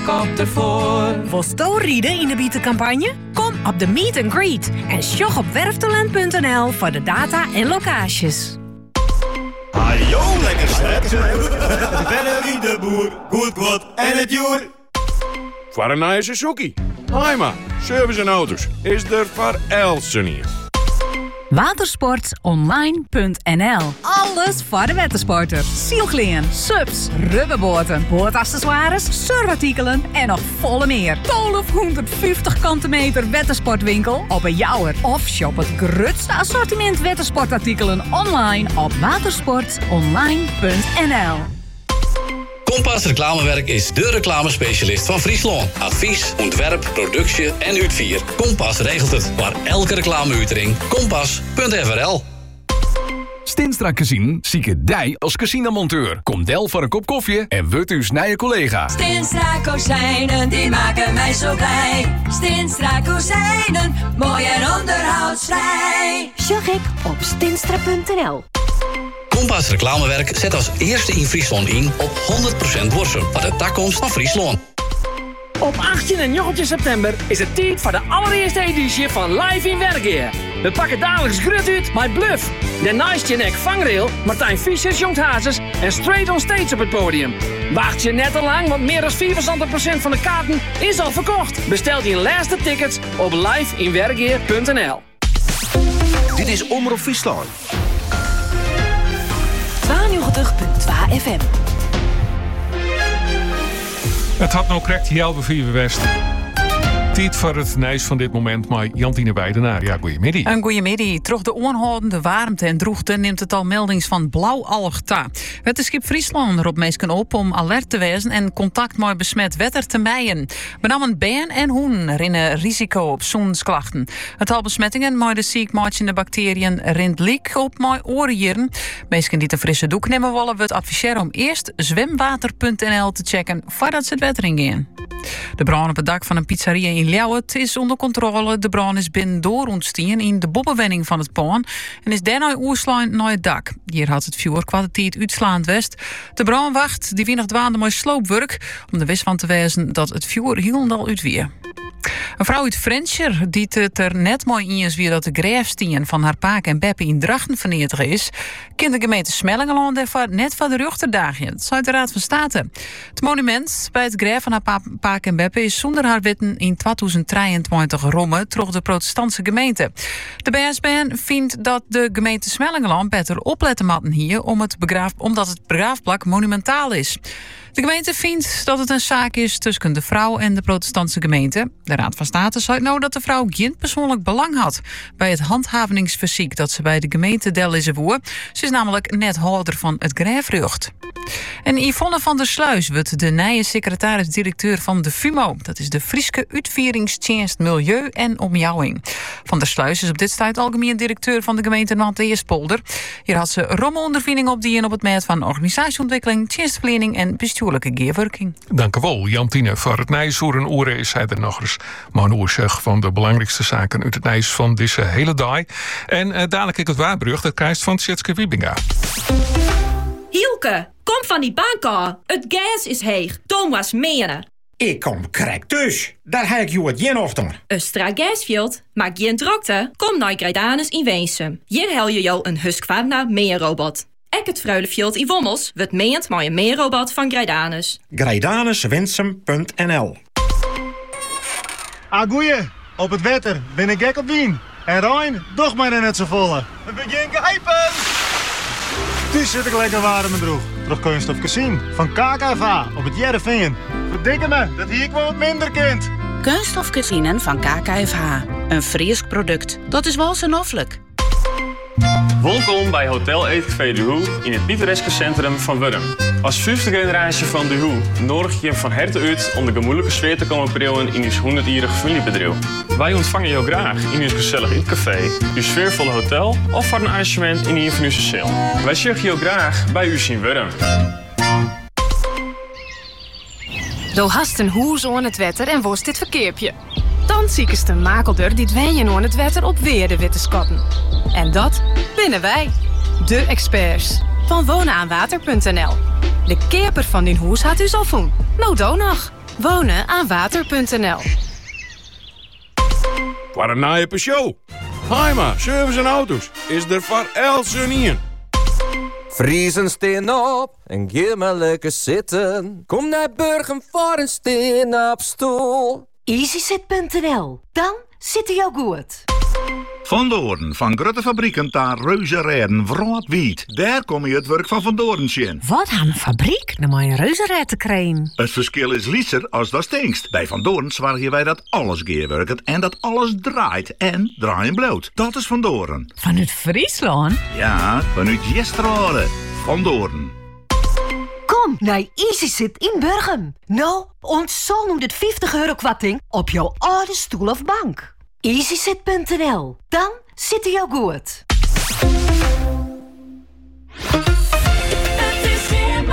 kop ervoor. Wil je rieden in de bietencampagne? Kom op de Meet and Greet en sjog op werftalent.nl voor de data en locaties. Hallo, lekker slet. Bennerie de boer, goed en het joer. Voor een nieuwe Suzuki. Haima, service en auto's is er voor Elsen hier. Watersportonline.nl. Alles voor de watersporter. Zielklean, subs, rubberboten, boordaccessoires, surfartikelen en nog volle meer. 1250 kantenmeter watersportwinkel op een jouwer. Of shop het grootste assortiment watersportartikelen online op watersportonline.nl. Kompas Reclamewerk is de reclamespecialist van Friesland. Advies, ontwerp, productie en uitvier. Kompas regelt het. Maar elke reclameuitering. Kompas.nl. Stinstra Casino zieke dij als casinomonteur. Kom del voor een kop koffie en word uw snije collega. Stinstra kozijnen, die maken mij zo blij. Stinstra kozijnen, mooi en onderhoudsvrij. Zorg ik op stinstra.nl. Kompas Reclamewerk zet als eerste in Friesland in op 100% Borsum. Van de takkomst van Friesland. Op 18 en 19 september is het tijd voor de allereerste editie van Live in Wergeer. We pakken dagelijks grut uit met Bluff, de Nice Nek Vangrail, Martijn Fischers, Jongt Hazes en Straight on Stage op het podium. Wacht je net te lang, want meer dan 74% van de kaarten is al verkocht. Bestel je laatste tickets op liveinwergeer.nl. Dit is Omroep Friesland. 92.2 FM. Het had nou correct heel bevier West. Tijd voor het nieuws van dit moment, maar Jantine Weidenaar. Ja, goeiemiddag. Een goeiemiddag. Troch de onhoudende warmte en droogte neemt het al meldings van blauwalg ta. Het schip Friesland roept mensen op om alert te wezen en contact met besmet wetter te mijden. Benamen been en hoen rinnen risico op zoensklachten. Het al besmettingen met de ziekmakende bacteriën rint liek op met oorjeren. Mensen die te frisse doek nemen willen, we het adviseren om eerst zwemwater.nl te checken voordat ze het wetter ingaan. De brand op het dak van een pizzeria in Ljouwert is onder controle. De brand is binnen door ontstien in de bobbenwenning van het paan en is daarna oerslaan naar het dak. Hier had het vuur kwaliteit uitslaand west. De brandwacht die weinig dwaande met sloopwerk om er wist van te wezen dat het vuur helemaal uitweer. Een vrouw uit Frenscher die het er net mooi in is wie dat de grijfstien van haar paak en beppe in Drachten vernietigd is, kent de gemeente Smellingeland ervoor net van de Ruchterdagje. Dat is uit de Raad van State. Het monument bij het grijf van haar paak en beppe is zonder haar witten in 2023 rommen troch de protestantse gemeente. De BSBN vindt dat de gemeente Smellingeland beter opletten matten hier omdat het begraafplak monumentaal is. De gemeente vindt dat het een zaak is tussen de vrouw en de protestantse gemeente. De Raad van State zei nou dat de vrouw geen persoonlijk belang had bij het handhavingsverziek dat ze bij de gemeente Del is woer. Ze is namelijk net houder van het grijfrecht. En Yvonne van der Sluis wordt de nieuwe secretaris-directeur van de FUMO. Dat is de Frieske Uitvieringsdienst Milieu en Omjouwing. Van der Sluis is op dit stuit algemeen directeur van de gemeente Nantes-Eerspolder. Hier had ze rommelondervinding op die en op het meet van organisatieontwikkeling, dienstverlening en bestuurlijke gearwerking. Dank u wel, Jantine. Voor het nieuws voor een oren is hij er nog eens. Maar een oorzaak van de belangrijkste zaken uit het nieuws van deze hele dag. En dadelijk ik het waarbrug, dat krijgt van Tjitske Wiebinga. Hielke, kom van die bank af. Het gas is heeg. Tom was menen. Ik kom correct dus. Daar heb ik jou het jen over. Östra gasveld, maar geen drukte. Kom naar Grijdanus in Weensum. Hier hel je jou een Husqvarna meerrobot. Ek het Fruileveld in Wommels wordt meend met een meerrobot van Grijdanus. Grijdanuswinsum.nl. Goeie, op het wetter ben ik gek op wien. En Rijn, doch maar net zo volle. We beginnen gehypen! Dus zit ik lekker warm en droog. Terug Kunststof Casino van KKFA op het Jereveen. Verdikke me, dat hier ik wel wat minder kind. Kunststof Casino van KKFA. Een Fries product. Dat is wel zo noffelijk. Welkom bij Hotel Eetcafé De Hoe in het pittoreske centrum van Wurm. Als vijfde generatie van De Hoe nodig je van harte uit om de gemoedelijke sfeer te komen brengen in uw 100-jarig familiebedrijf. Wij ontvangen jou graag in uw gezellig eetcafé, uw sfeervolle hotel of voor een arrangement in een van uw cel. Wij zeggen jou graag bij u in Wurm. Do hast een hoes aan het wetter en worst dit verkeerpje. Dan ziekes de makelder die dwenjen aan het wetter op weer de witte skatten. En dat binnen wij, de experts van wonenaanwater.nl. De keeper van die hoes had u al voen. Nou, do nog. Wonen aan water.nl. Voor een naaie show. Heima, service en auto's is er voor elke in. Vriezen steen op en ga maar lekker zitten. Kom naar Burgum voor een steen op stoel. EasySit.nl. Dan zit jou goed. Van Doorn, van grote fabrieken naar reuzenrijden, Wrootwiet. Daar kom je het werk van Doorn zien. Wat aan een fabriek? Dan moet je een reuzenrijden te krijgen. Het verschil is lieser als dat stinkst. Bij Van Doorn zorgen wij dat alles geerwerkt en dat alles draait. En draaien bloot. Dat is Van Doorn. Vanuit Friesland? Ja, vanuit Jestrade. Van Doorn. Kom naar EasySit in Burgum. Nou, ontzol nu dit €50 kwarting op jouw oude stoel of bank. EasySit.nl. Dan zit hij jou goed. Het is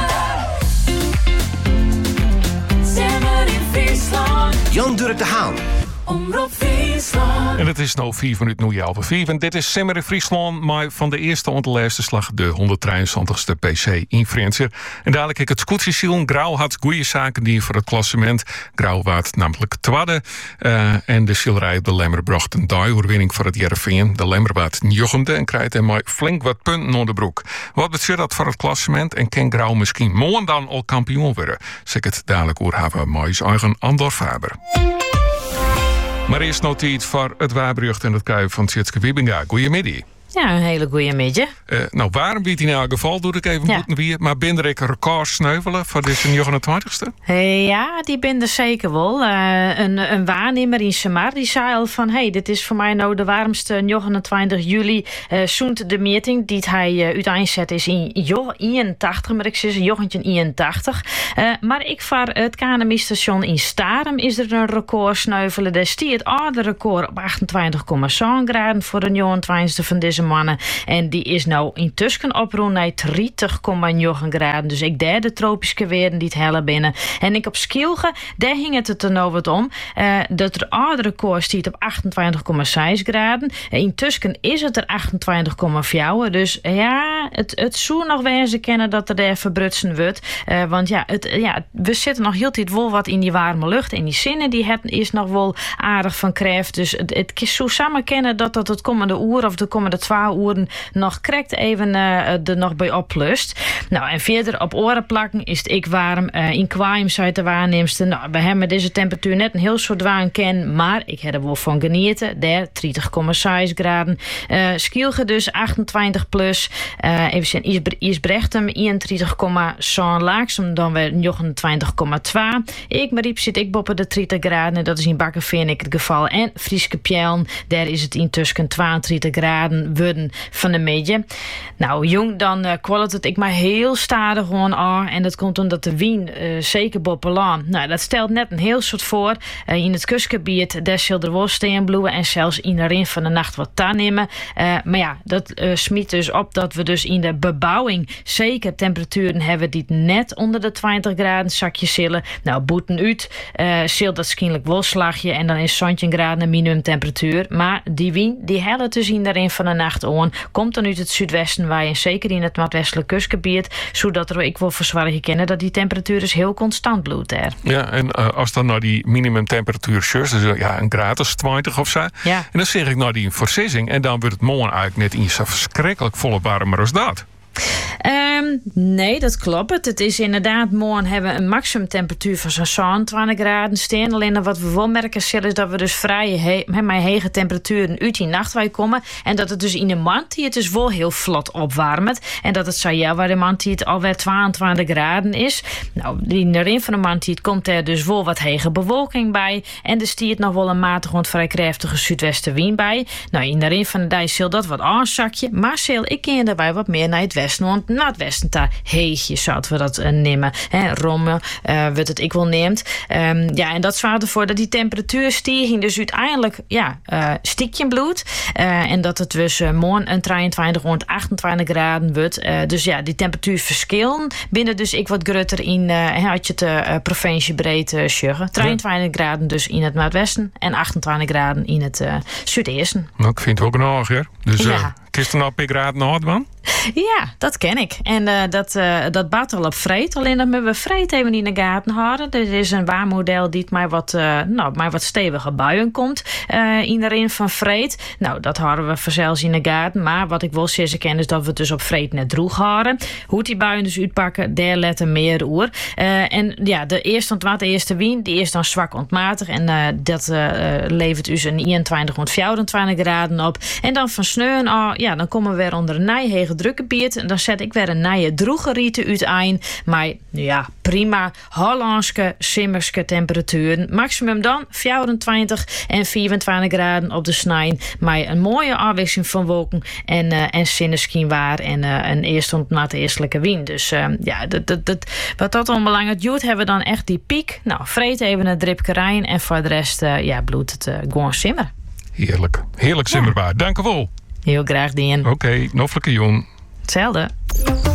Simmer in Friesland. Jan Durk de Haan. Omroep Friesland. En het is nou 4 minuten nu half 4. En dit is Simmer in Friesland, maar van de eerste tot de laatste slag de 173ste PC in Friesland. En dadelijk ik het scootje zien. Grauw had goede zaken die voor het klassement. Grauw waard namelijk tweede. En de schilderij op de Lemmer bracht een overwinning voor het Jereveen. De Lemmer waard negende en krijgt er maar flink wat punten naar de broek. Wat betekent dat voor het klassement? En kan Grauw misschien morgen dan al kampioen worden? Zeg het dadelijk over hebben maar eens eigen Andor Faber. Maar eerst nog iets voor het waarbrucht en het kuif van Tjitske Wiebinga. Goedemiddag. Ja, een hele goede middag. Nou, waarom biedt in elk geval, doe ik even goed weer. Maar ben er een record sneuvelen voor deze 29ste? Ja, die ben er zeker wel. Een waarnemer in Samar die zei al van... dit is voor mij nou de warmste 29 juli. Zoent de meeting die hij uiteenzet is in 81. Maar ik zeg jochentje 81. Maar ik vaar het KNMI-station in Starum is er een record sneuvelen. Daar stiet het oude record op 28,7 graden voor de 29ste van deze mannen. En die is nou intussen oproen naar 30,9 graden. Dus ik derde tropische weer die het helle binnen. En ik op Skielge, daar hing het er nou wat om. Dat er oude record stiet op 28,6 graden. Intussen is het er 28,4. Dus ja, het zou nog wezen kennen dat er daar verbrutsen wordt. Want we zitten nog heel tijd wel wat in die warme lucht. En die zinnen die het is nog wel aardig van krijgt. Dus het zou samen kennen dat het komende uur of de komende 2 uren nog correct even er nog bij oplust. Nou, en verder op oren plakken is het ik warm. In Kwaim zei de waarnemster. Nou, bij hem met deze temperatuur net een heel soort waan ken. Maar ik heb er wel van genieten. Daar 30,6 graden. Skielge dus 28 plus. Even zien, Isbrechtem 31,7 Laaksem dan weer 29,2. Ik Mariep zit ik boppen de 30 graden. En dat is in Bakkenveernik het geval. En Frieske Pjellen, daar is het intussen 32 graden worden van de middag. Nou, jong, dan kwalt het ik maar heel stadig gewoon aan. En dat komt omdat de wien zeker boppelaan. Nou, dat stelt net een heel soort voor. In het kustgebied, daar zal er wel steenbloeien en zelfs in de rin van de nacht wat nemen. Maar ja, dat smiet dus op dat we dus in de bebouwing zeker temperaturen hebben die net onder de 20 graden zakje zullen. Nou, boeten uit, zult dat schienlijk wel slagje en dan is 17 graden minimumtemperatuur. Maar die wien, die helle te zien daarin van de nacht aan, komt dan uit het zuidwesten waar je zeker in het noordwestelijk kustgebied, zodat er ik wel verzwaringen kennen dat die temperatuur is heel constant bloedt er. Ja, en als dan naar die minimumtemperatuur dus een graad is 20 of zo. Ja. En dan zeg ik naar die versissing en dan wordt het morgen eigenlijk net iets zo verschrikkelijk volle warmer als dat. Nee, dat klopt. Het is inderdaad, morgen hebben we een maximumtemperatuur van zo'n 27 graden steen. Alleen wat we wel merken is dat we dus vrij met hege temperaturen uit die nachtwijk komen. En dat het dus in de maand die het dus wel heel vlot opwarmt. En dat het waar de maand die het alweer 22 graden is. Nou, in de rin van de maand die het komt er dus wel wat hege bewolking bij. En er stiert nog wel een matig want vrij krachtige zuidwestenwind bij. Nou, in de rin van de dag zal dat wat aanzakje. Maar ik ken daarbij wat meer naar het westen. Want naar het westen daar heegje zouden we dat nemen. Romme wordt het ik wel neemt. En dat zorgt ervoor dat die temperatuurstijging dus uiteindelijk stiekje bloed. En dat het dus morgen een 23 rond 28 graden wordt. Dus ja, die temperatuurverschillen binnen dus ik wat grutter in had je het provinciebreed sjuggen. 23 graden dus in het noordwesten en 28 graden in het zuidesten. Nou, ik vind het ook een hoog, hè? Dus Kist er nou pik raad man? Ja, dat ken ik. En dat baat al op vreet. Alleen dat moeten we vreet even in de gaten houden. Er is een waarmodel die maar wat stevige buien komt in de rin van vreet. Nou, dat houden we vanzelfs in de gaten. Maar wat ik wel zeer ken is dat we het dus op vreet net droeg houden. Hoe die buien dus uitpakken, daar letten meer oer. En ja, de eerste wind, die is dan zwak ontmatig. En dat levert dus een 21 tot 24 graden op. En dan van sneeuwen, dan komen we weer onder een nijhege drukgebied. En dan zet ik weer een nije droegerieten uiteen. Maar ja, prima Hollandse simmerske temperaturen. Maximum dan 24 en 24 graden op de snij. Maar een mooie afwisseling van wolken en zinneschien waar. En een eerstelijke wind. Dus wat dat onbelangrijk doet, hebben we dan echt die piek. Nou, vreet even een dripkerijn. En voor de rest bloedt het gewoon simmer. Heerlijk. Heerlijk simmerbaar. Dank u wel. Heel graag, Dien. Oké, noffelijke jong. Hetzelfde.